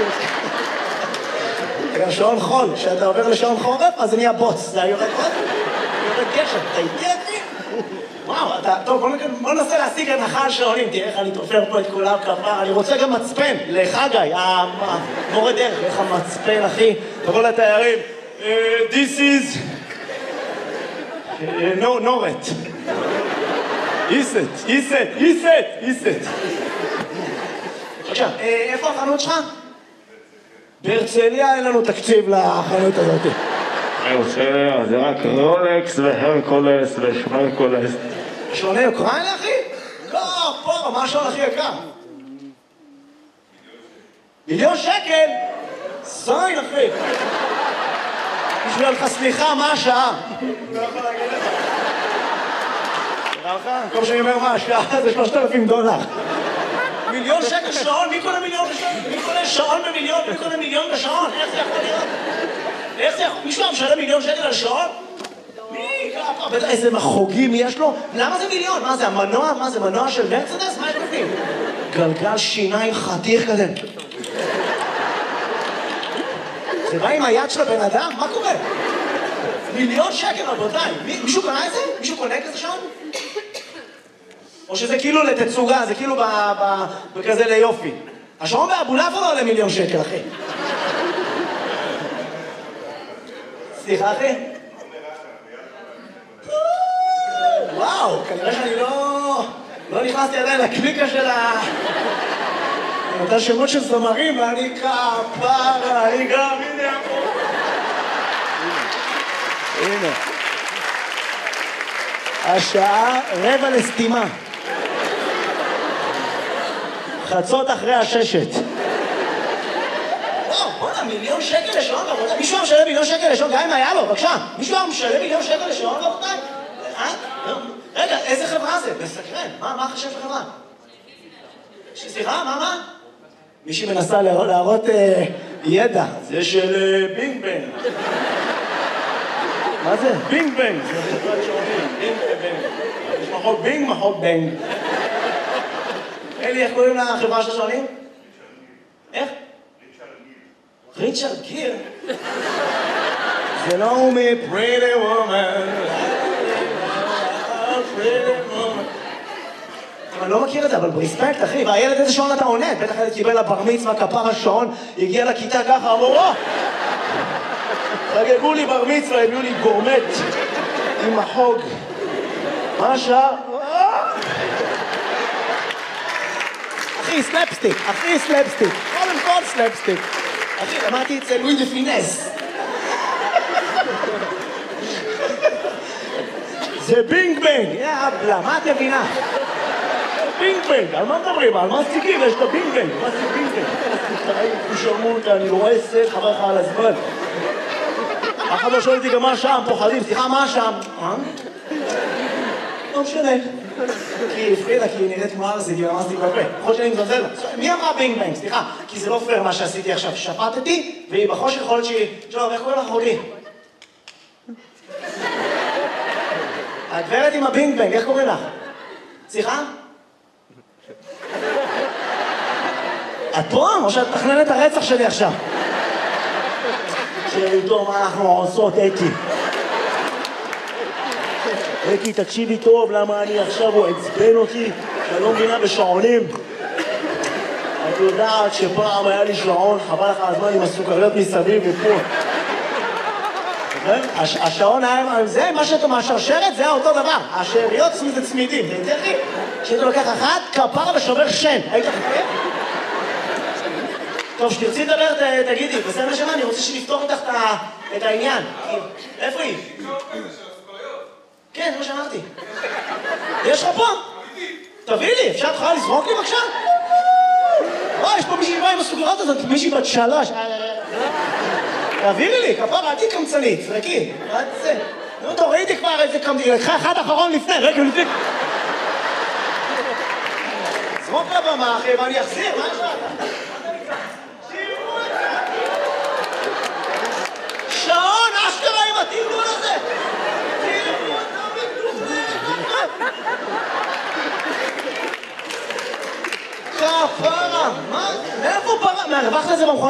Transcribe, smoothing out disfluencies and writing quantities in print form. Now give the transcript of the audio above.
גם שעון חול, כשאתה עובר לשעון חורף, אז זה נהיה בוץ, זה יורד גשם, אתה איתי אחי? וואו, טוב, בוא ננסה להשיג הנחה על שעונים, תראה איך אני תופר פה את כולם כפר, אני רוצה גם מצפן, לחגי, המורה דרך, איך המצפן אחי, תבוא לתיירים, this is, נורת, איסט. בבקשה, איפה החנות שלך? בהרצליה אין לנו תקציב לחנות הזאת. בהרצליה זה רק רולקס והרקולס ושמרקולס. שעוני אוקראינה אחי? לא, פה, מה השעון הכי יקר? מיליון שקל? זין אחי. בשביל לך סליחה, מה השעה? לא יכול להגיד לך. נראה לך? כל שאני אומר מה השעה זה $3,000. מיליון שקל שעון? מי קונה מיליון בשעון? מי קונה שעון במיליון? מי קונה מיליון בשעון? איך זה יכול להיות? איך זה יכול? מישהו משלם מיליון שקל על שעון? מי? בטח איזה מחוגים יש לו? למה זה מיליון? מה זה המנוע? מה זה מנוע של מרצדס? מה יש בפנים? גלגל שיניים חתיך כזה. זה בא עם היד של הבן אדם? מה קורה? מיליון שקל רבותיי. מישהו קנה את זה? מישהו קונה כזה שעון? או שזה כאילו לתצוגה, זה כאילו בכזה ליופי. השעון באבולעפיה לא עולה מיליון שקל, אחי. סליחה, אחי? וואו, כנראה שאני לא נכנסתי עדיין לקליקה של אותה שמות של זמרים, ואני כפרה, אני גם, הנה פה. הנה. השעה 5:45. חצות אחרי 6. וואו, בוא'נה, מיליון שקל לשעון, רבותיי. מישהו היה משלם מיליון שקל לשעון, גם אם היה לו, בבקשה. מישהו היה משלם מיליון שקל לשעון, רבותיי? רגע, איזה חברה זה? מסקרן. מה חשב חברה? סליחה, מה? מישהי מנסה להראות ידע. זה של בינג בנג. מה זה? בינג בנג. זה חברת שעונים. בינג ובנג. יש מחוק בינג, מחוק בנג. אלי, איך קוראים לחברה של השעונים? איך? ריצ'רד גיר. זה לא הוא מ-Pretty Woman. אני לא מכיר את זה, אבל ברספקט, אחי. והילד איזה שעון אתה עונד? בטח ילד קיבל לבר מצווה, כפר השעון, הגיע לכיתה ככה, אמרו, חגגו לי בר מצווה, הביאו לי גורמט עם החוג. מה השעה? אחי, סלפסטיק. קודם כל סלפסטיק. אחי, למדתי אצל לואי דה פינס. זה בינג בנג. יאבלה, מה את מבינה? בינג בנג, על מה מדברים? על מה סטיקים? יש את הבינג בנג. מה זה בינג בנג? אני רואה סט, חבר לך על הזמן. אחד לא שואל אותי גם מה השם, פוחדים. סליחה, מה השם? לא משנה. כי הפרידה, כי היא נראית כמו ארזית, היא ממש תתבפה. יכול שאני מזלזל. מי אמרה בינג בנג? סליחה, כי זה לא פייר מה שעשיתי עכשיו. שפטתי, והיא בחושך יכולת שהיא... שלום, איך קוראים לך אחותי? הגברת עם הבינג בנג, איך קוראים לך? סליחה? את פה? או שאת מתכננת את הרצח שלי עכשיו? שאיתו מה אנחנו עושות, אקי, תקשיבי טוב, למה אני עכשיו הוא עצבן אותי, שאני לא מבינה בשעונים. את יודעת שפעם היה לי שעון, חבל לך הזמן עם הסוכריות מסביב ופה. השעון היה, זה מה שאתה מהשרשרת, זה היה אותו דבר. השאריות זה צמידים, זה יותר לי. כשאתה לוקח אחת, כפר ושובר שן. היית חכה? טוב, שתרצי לדבר, תגידי, בסדר נשמה, אני רוצה שנפתור איתך את העניין. איפה היא? כן, זה מה שאמרתי. יש לך פה? תביא לי, אפשר תוכל לזרוק לי בבקשה? יש פה מישהי באה עם הסוגרות הזאת, מישהי בת 3. תעבירי לי, כפרה, אל תהי קמצנית, זרקי. נו, טוב, ראיתי כבר איזה קמצנית, לקחה אחד אחרון לפני, רגע, לפני. זרוק לבמה, אחי, ואני אחזיר, מה יש לך? שעון, אשכרה עם התרגול הזה! תראו אותם בטוחה! כפרה! מה? מאיפה פרה? מה, הרווחת לזה במכונה?